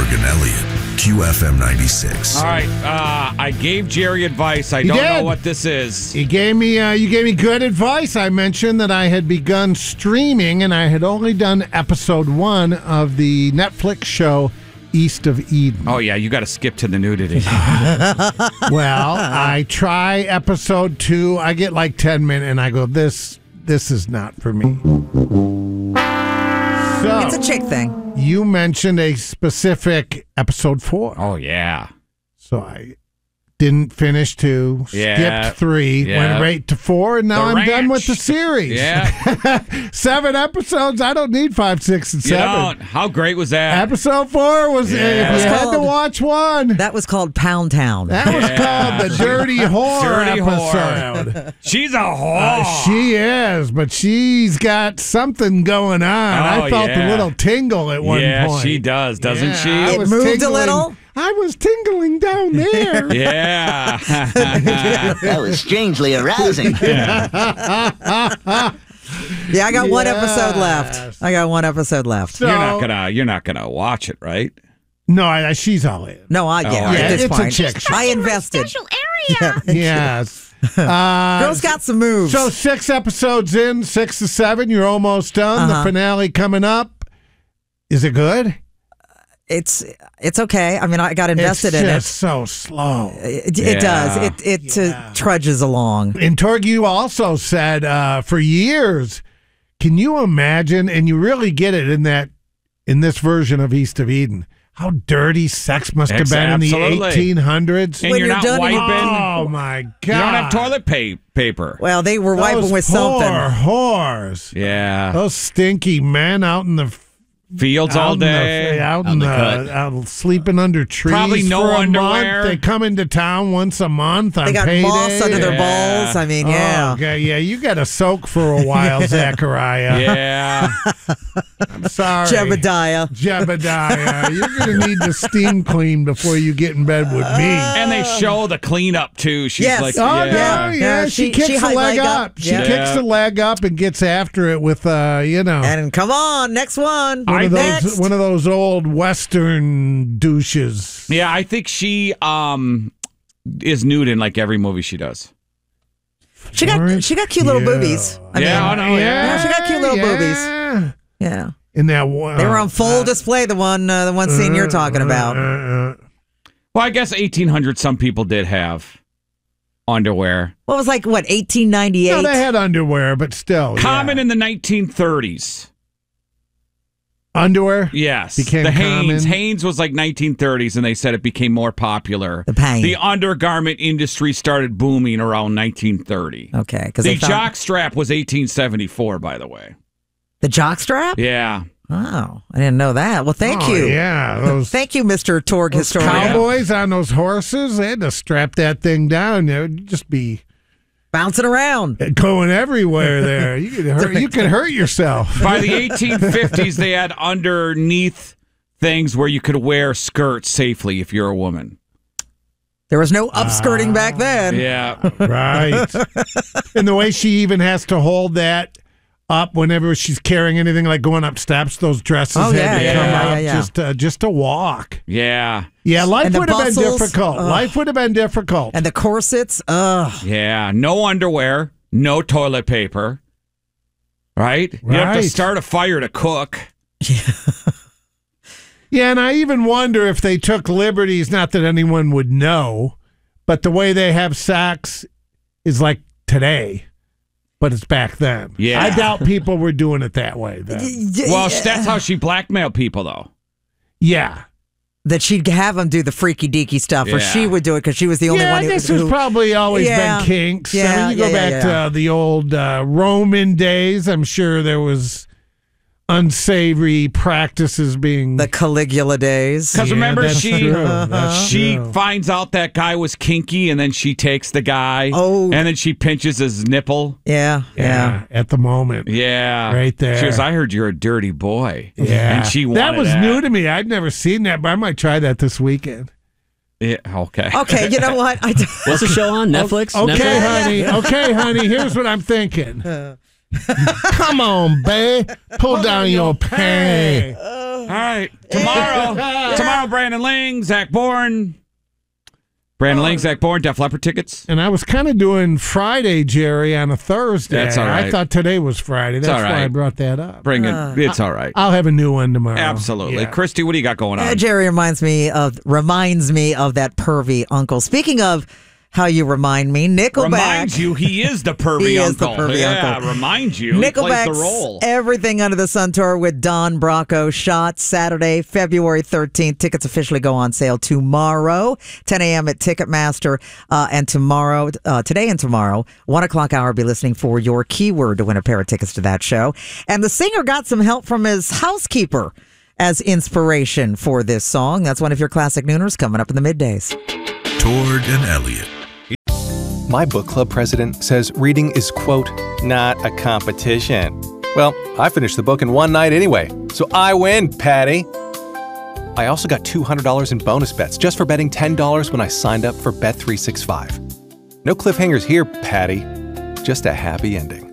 Torg and Elliott, QFM 96. All right, I gave Jerry advice. I don't know what this is. You gave me good advice. I mentioned that I had begun streaming, and I had only done episode 1 of the Netflix show East of Eden. Oh, yeah, you got to skip to the nudity. Well, I try episode 2. I get like 10 minutes, and I go, this is not for me. So, it's a chick thing. You mentioned a specific episode 4. Oh, yeah. So I didn't finish 2, skipped 3, went right to 4, and now I'm done with the series. Yeah. 7 episodes. I don't need 5, 6, and 7. You don't. How great was that? Episode 4 was, if you had to watch one. That was called Pound Town. That was called the Dirty Whore episode. She's a whore. She is, but she's got something going on. I felt a little tingle at one point. Yeah, she does, doesn't she? It moved a little. I was tingling down there. Yeah. That was strangely arousing. Yeah, I got one episode left. So, you're not gonna watch it, right? No, she's all in. No, I get it. Yeah, At this it's point. a chick show. I invested. Special area. Yes. Girls got some moves. So 6 episodes in, 6 to 7, you're almost done. The finale coming up. Is it good? It's okay. I mean, I got invested in it. It's so slow. It does. It trudges along. And Torg, you also said for years, can you imagine, and you really get it in this version of East of Eden, how dirty sex must have been in the 1800s? And you're not wiping. Oh, my God. You don't have toilet paper. Well, they were wiping with something. Whores. Yeah. Those stinky men out in the fields all day. Out sleeping under trees. Probably no for a underwear. Month. They come into town once a month on They got payday. moss under their balls. I mean, yeah. Okay, yeah, you got to soak for a while, Zachariah. Yeah. I'm sorry. Jebediah. You're going to need to steam clean before you get in bed with me. And they show the cleanup, too. She's Yes. like, Yeah, she kicks the leg up. She kicks the leg up and gets after it with, And come on, next one. One of those old Western douches. Yeah, I think she is nude in like every movie she does. She got cute little boobies. She got cute little boobies. Yeah. In that one, they were on full display. The one scene you're talking about. Well, I guess 1800 some people did have underwear. What was 1898? No, they had underwear, but still common in the 1930s. Underwear? Yes. Became the common. Hanes was like 1930s, and they said it became more popular. The undergarment industry started booming around 1930. Okay. The jock strap was 1874, by the way. The jock strap? Yeah. Oh, I didn't know that. Well, thank you. Yeah. Thank you, Mr. Torg historian. Cowboys on those horses, they had to strap that thing down. It would just be bouncing around, going everywhere there. You could hurt yourself. By the 1850s, they had underneath things where you could wear skirts safely if you're a woman. There was no upskirting back then. Yeah. Right. And the way she even has to hold that up whenever she's carrying anything like going up steps, those dresses had to come up just to walk. Yeah. Yeah, life would have been difficult. Life would have been difficult. And the corsets, Yeah, no underwear, no toilet paper. Right? You have to start a fire to cook. Yeah, and I even wonder if they took liberties, not that anyone would know, but the way they have sex is like today. But it's back then. Yeah. I doubt people were doing it that way then. Well, that's how she blackmailed people, though. Yeah. That she'd have them do the freaky deaky stuff, or she would do it because she was the only one who... this has probably always been kinks. Yeah, I mean, you go back to the old Roman days, I'm sure there was unsavory practices being... The Caligula days. Because remember, she true. finds out that guy was kinky, and then she takes the guy, and then she pinches his nipple. Yeah. At the moment. Yeah. Right there. She goes, I heard you're a dirty boy. Yeah. And she wanted that was new to me. I'd never seen that, but I might try that this weekend. Yeah, okay. Okay, you know what? What's the show on? Netflix? Okay, Netflix? honey. Okay, honey. Here's what I'm thinking. Come on, babe. Pull down your pants. All right. Tomorrow, Brandon Ling, Zach Bourne. Brandon Ling, Zach Bourne, Def Leppard tickets. And I was kind of doing Friday, Jerry, on a Thursday. That's all right. I thought today was Friday. That's why I brought that up. Bring it. It's all right. I'll have a new one tomorrow. Absolutely. Yeah. Christy, what do you got going on? Jerry reminds me of that pervy uncle. Speaking of how you remind me, Nickelback. Reminds you, he is the pervy uncle. Reminds you. Nickelback's he plays the role. Everything Under the Sun tour with Don Brocco shot Saturday, February 13th. Tickets officially go on sale tomorrow, 10 a.m. at Ticketmaster. And tomorrow, today and tomorrow, 1 o'clock hour, be listening for your keyword to win a pair of tickets to that show. And the singer got some help from his housekeeper as inspiration for this song. That's one of your classic nooners coming up in the middays. Tord and Elliot. My book club president says reading is, quote, not a competition. Well, I finished the book in one night anyway, so I win, Patty. I also got $200 in bonus bets just for betting $10 when I signed up for Bet365. No cliffhangers here, Patty. Just a happy ending.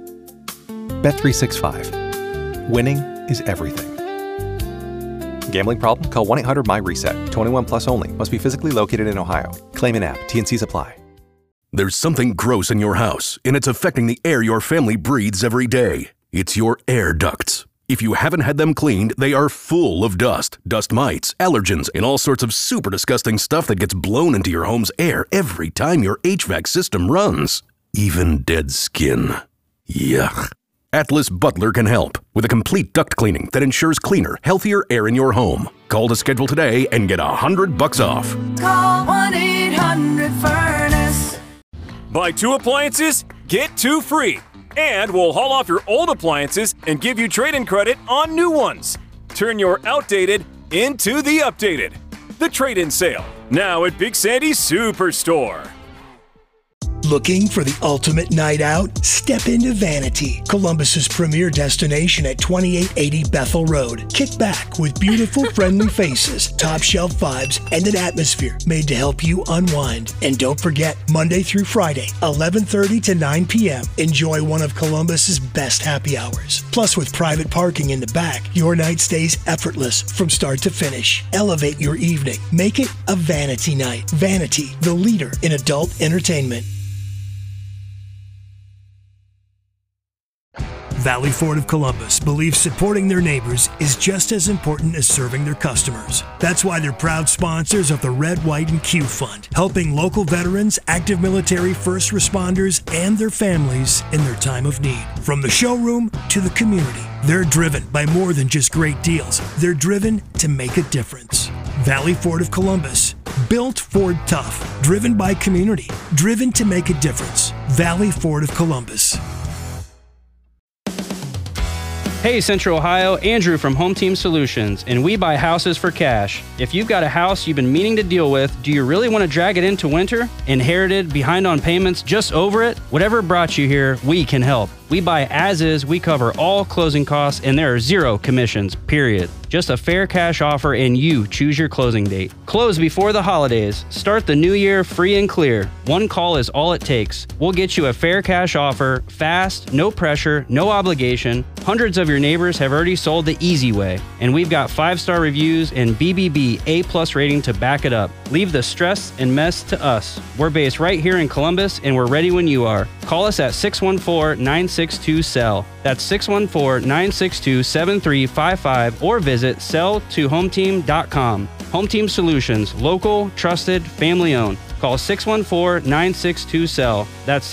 Bet365. Winning is everything. Gambling problem? Call 1-800-MY-RESET. 21 plus only. Must be physically located in Ohio. Claim in app. T&Cs apply. There's something gross in your house, and it's affecting the air your family breathes every day. It's your air ducts. If you haven't had them cleaned, they are full of dust, dust mites, allergens, and all sorts of super disgusting stuff that gets blown into your home's air every time your HVAC system runs. Even dead skin. Yuck. Atlas Butler can help with a complete duct cleaning that ensures cleaner, healthier air in your home. Call to schedule today and get $100 off. Call 1-800-FURNACE. Buy 2 appliances, get 2 free. And we'll haul off your old appliances and give you trade-in credit on new ones. Turn your outdated into the updated. The trade-in sale, now at Big Sandy's Superstore. Looking for the ultimate night out? Step into Vanity, Columbus's premier destination at 2880 Bethel Road. Kick back with beautiful, friendly faces, top shelf vibes, and an atmosphere made to help you unwind. And don't forget, Monday through Friday, 11:30 to 9 p.m., enjoy one of Columbus's best happy hours. Plus, with private parking in the back, your night stays effortless from start to finish. Elevate your evening. Make it a Vanity night. Vanity, the leader in adult entertainment. Valley Ford of Columbus believes supporting their neighbors is just as important as serving their customers. That's why they're proud sponsors of the Red, White, and Q Fund, helping local veterans, active military, first responders, and their families in their time of need. From the showroom to the community, they're driven by more than just great deals. They're driven to make a difference. Valley Ford of Columbus, built Ford tough, driven by community, driven to make a difference. Valley Ford of Columbus. Hey Central Ohio, Andrew from Home Team Solutions, and we buy houses for cash. If you've got a house you've been meaning to deal with, do you really want to drag it into winter? Inherited, behind on payments, just over it? Whatever brought you here, we can help. We buy as is, we cover all closing costs, and there are 0 commissions, period. Just a fair cash offer and you choose your closing date. Close before the holidays. Start the new year free and clear. One call is all it takes. We'll get you a fair cash offer, fast, no pressure, no obligation. Hundreds of your neighbors have already sold the easy way, and we've got 5-star reviews and BBB A+ rating to back it up. Leave the stress and mess to us. We're based right here in Columbus, and we're ready when you are. Call us at 614-962-SELL. That's 614-962-7355 or visit selltohometeam.com. Home Team Solutions, local, trusted, family owned. Call 614-962-SELL. That's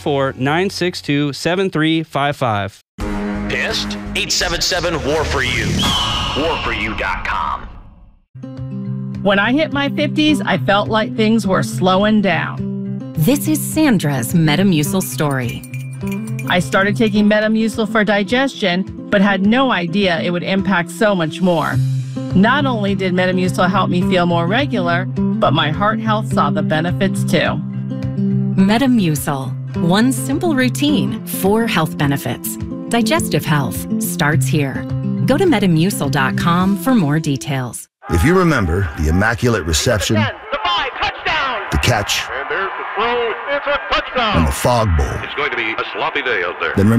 614-962-7355. Pissed? 877-WAR-FOR-YOU. WARFORYOU.com. When I hit my 50s, I felt like things were slowing down. This is Sandra's Metamucil story. I started taking Metamucil for digestion, but had no idea it would impact so much more. Not only did Metamucil help me feel more regular, but my heart health saw the benefits too. Metamucil. One simple routine, 4 health benefits. Digestive health starts here. Go to Metamucil.com for more details. If you remember the Immaculate Reception, the catch, and there's the throw, it's a touchdown, and the Fog Bowl, it's going to be a sloppy day out there. Then